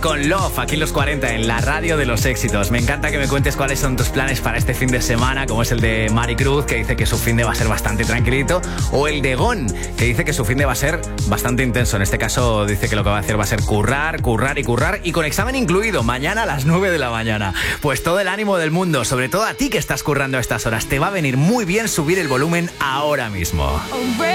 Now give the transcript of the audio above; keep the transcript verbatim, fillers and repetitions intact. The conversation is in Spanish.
con Love, aquí en los cuarenta, en la radio de los éxitos. Me encanta que me cuentes cuáles son tus planes para este fin de semana, como es el de Maricruz, que dice que su fin de va a ser bastante tranquilito, o el de Gon, que dice que su fin de va a ser bastante intenso. En este caso dice que lo que va a hacer va a ser currar, currar y currar, y con examen incluido, mañana a las nueve de la mañana. Pues todo el ánimo del mundo, sobre todo a ti que estás currando a estas horas. Te va a venir muy bien subir el volumen ahora mismo.